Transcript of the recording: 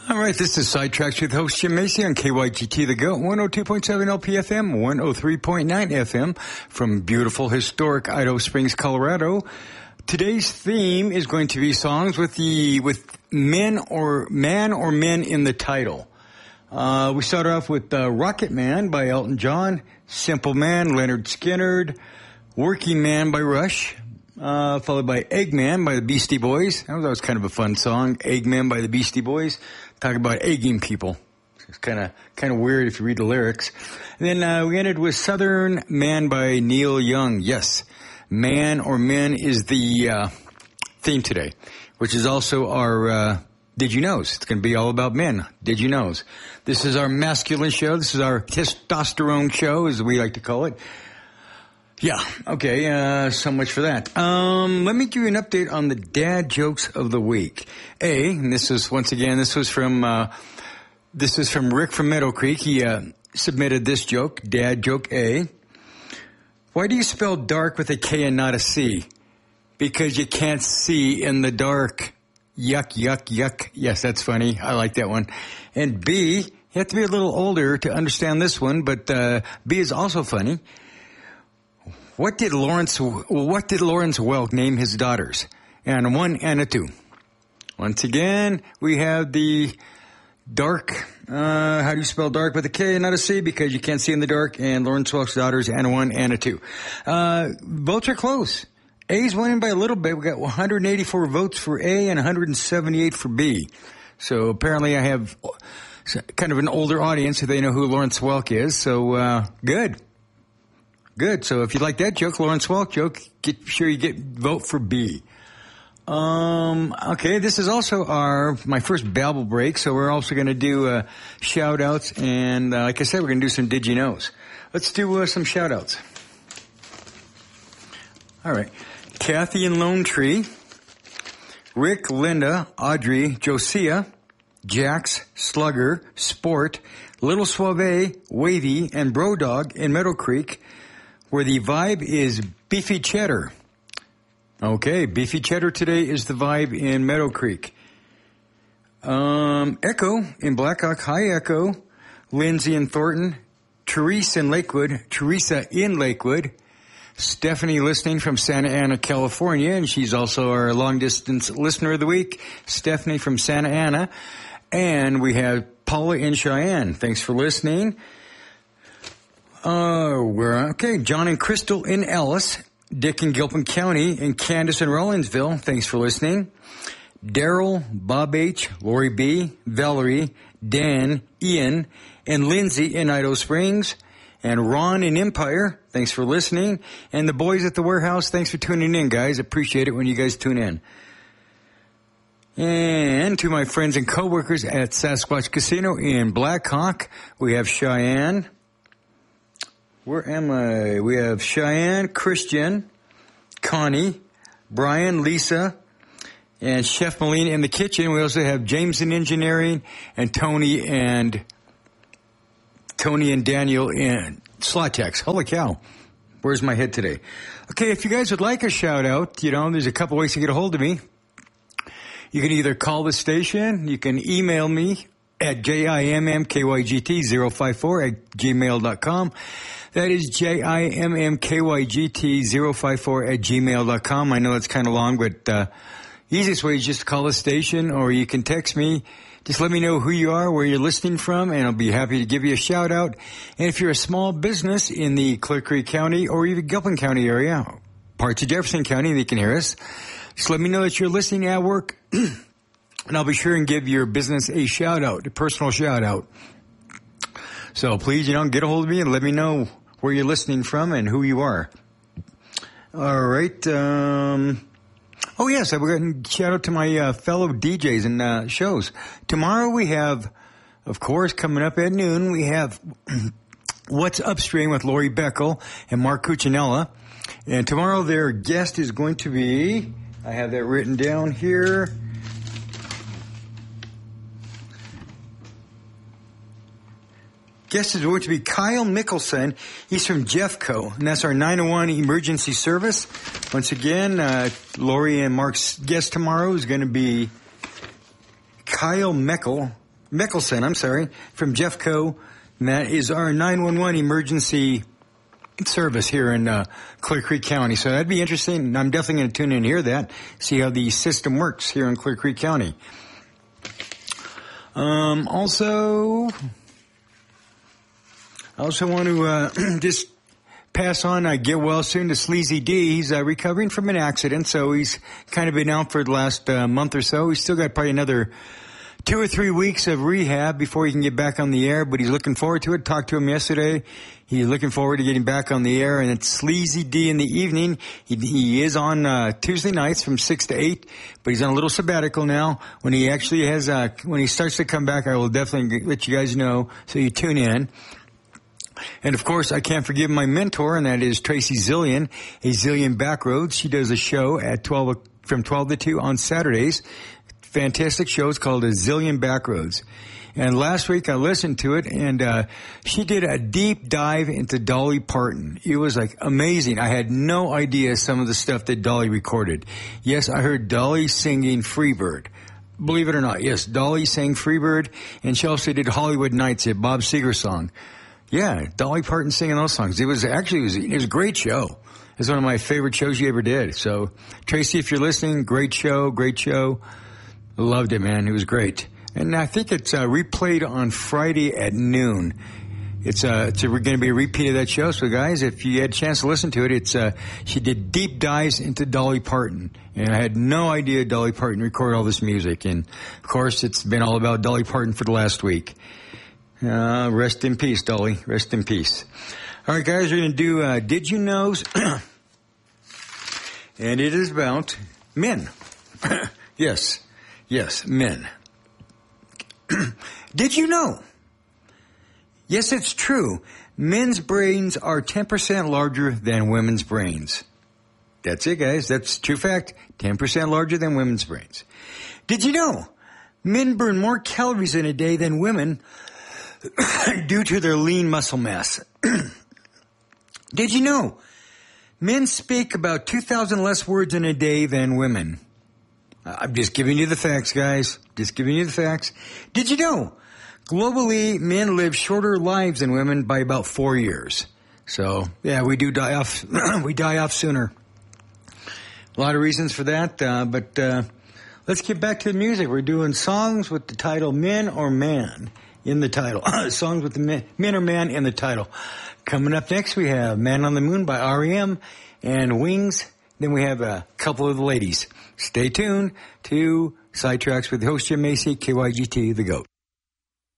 All right, this is Sidetracks with host Jim Macy on KYGT The Go, 102.7 LPFM, 103.9 FM from beautiful, historic Idaho Springs, Colorado. Today's theme is going to be songs with man or men in the title. We started off with Rocket Man by Elton John, Simple Man, Leonard Skinner, Working Man by Rush, followed by Eggman by the Beastie Boys. That was kind of a fun song, Eggman by the Beastie Boys. Talking about egging people. It's kind of weird if you read the lyrics. And then we ended with Southern Man by Neil Young. Yes, man or men is the theme today, which is also our Did You Knows. It's going to be all about men. Did You Knows. This is our masculine show. This is our testosterone show, as we like to call it. Yeah, okay, so much for that. Let me give you an update on the dad jokes of the week. And this was from Rick from Meadow Creek. He submitted this joke, dad joke A. Why do you spell dark with a K and not a C? Because you can't see in the dark. Yuck, yuck, yuck. Yes, that's funny. I like that one. And B, you have to be a little older to understand this one, but B is also funny. What did Lawrence Welk name his daughters? And a 1 and a 2. Once again, we have the dark, how do you spell dark with a K and not a C? Because you can't see in the dark. And Lawrence Welk's daughters, and a 1 and a 2. Votes are close. A's winning by a little bit. We got 184 votes for A and 178 for B. So apparently I have kind of an older audience, so they know who Lawrence Welk is. So, good. Good. So if you like that joke, Lawrence Welk joke, get sure you vote for B. Okay, this is also my first Babble break, so we're also going to do shout outs, and like I said, we're going to do some Did You Knows. Let's do some shout outs. All right. Kathy and Lone Tree, Rick, Linda, Audrey, Josiah, Jax, Slugger, Sport, Little Suave, Wavy, and Brodog in Meadow Creek, where the vibe is beefy cheddar. Okay, beefy cheddar today is the vibe in Meadow Creek. Echo in Blackhawk. Hi, Echo. Lindsay in Thornton. Teresa in Lakewood. Stephanie listening from Santa Ana, California, and she's also our long-distance listener of the week. Stephanie from Santa Ana. And we have Paula in Cheyenne. Thanks for listening. Okay. John and Crystal in Ellis, Dick in Gilpin County, and Candace in Rollinsville. Thanks for listening. Daryl, Bob H., Lori B., Valerie, Dan, Ian, and Lindsay in Idaho Springs, and Ron in Empire. Thanks for listening. And the boys at the warehouse, thanks for tuning in, guys. Appreciate it when you guys tune in. And to my friends and coworkers at Sasquatch Casino in Blackhawk, we have Cheyenne. Where am I? We have Cheyenne, Christian, Connie, Brian, Lisa, and Chef Molina in the kitchen. We also have James in engineering, and Tony and Daniel in Slot-Tex. Holy cow. Where's my head today? Okay, if you guys would like a shout out, there's a couple ways to get a hold of me. You can either call the station, you can email me at jimmkygt054@gmail.com. That is jimmkygt054@gmail.com. I know it's kind of long, but easiest way is just to call the station, or you can text me. Just let me know who you are, where you're listening from, and I'll be happy to give you a shout out. And if you're a small business in the Clear Creek County or even Gilpin County area, parts of Jefferson County, they can hear us. Just let me know that you're listening at work, and I'll be sure and give your business a shout out, a personal shout out. So please, get a hold of me and let me know where you're listening from and who you are. All right. Oh, yes, we're going to shout out to my fellow DJs and shows. Tomorrow we have, of course, coming up at noon, we have What's Upstream with Lori Beckel and Mark Cuccinella. And tomorrow their guest is going to be, I have that written down here. Guest is going to be Kyle Mickelson. He's from Jeffco, and that's our 901 emergency service. Once again, Lori and Mark's guest tomorrow is going to be Kyle Mickel. Mickelson, I'm sorry, from Jeffco. And that is our 911 emergency service here in Clear Creek County. So that'd be interesting. I'm definitely going to tune in and hear that, see how the system works here in Clear Creek County. I also want to just pass on, get well soon to Sleazy D. He's recovering from an accident, so he's kind of been out for the last month or so. He's still got probably another 2 or 3 weeks of rehab before he can get back on the air, but he's looking forward to it. Talked to him yesterday. He's looking forward to getting back on the air, and it's Sleazy D in the evening. He is on Tuesday nights from 6 to 8, but he's on a little sabbatical now. When he actually has, when he starts to come back, I will definitely let you guys know, so you tune in. And of course, I can't forget my mentor, and that is Tracy Zillion, a Zillion Backroads. She does a show at from 12 to 2 on Saturdays. Fantastic show. It's called A Zillion Backroads. And last week I listened to it, and she did a deep dive into Dolly Parton. It was like amazing. I had no idea some of the stuff that Dolly recorded. Yes, I heard Dolly singing Freebird. Believe it or not, yes, Dolly sang Freebird, and she also did Hollywood Nights, a Bob Seger song. Yeah, Dolly Parton singing those songs. It was a great show. It was one of my favorite shows she ever did. So, Tracy, if you're listening, great show. Loved it, man. It was great. And I think it's replayed on Friday at noon. It's going to be a repeat of that show. So, guys, if you had a chance to listen to it, she did deep dives into Dolly Parton. And I had no idea Dolly Parton recorded all this music. And, of course, it's been all about Dolly Parton for the last week. Rest in peace, Dolly. Rest in peace. All right, guys, we're going to do Did You Knows? And it is about men. Yes, men. Did you know? Yes, it's true. Men's brains are 10% larger than women's brains. That's it, guys. That's true fact. 10% larger than women's brains. Did you know? Men burn more calories in a day than women due to their lean muscle mass. Did you know? Men speak about 2,000 less words in a day than women. I'm just giving you the facts, guys. Just giving you the facts. Did you know? Globally, men live shorter lives than women by about 4 years. So, yeah, we do die off. We die off sooner. A lot of reasons for that, but let's get back to the music. We're doing songs with the title Men or Man in the title. Songs with the men or Man in the title. Coming up next, we have Man on the Moon by R.E.M. and Wings. Then we have a couple of the ladies. Stay tuned to Sidetracks with the host Jim Macy, KYGT, The GOAT.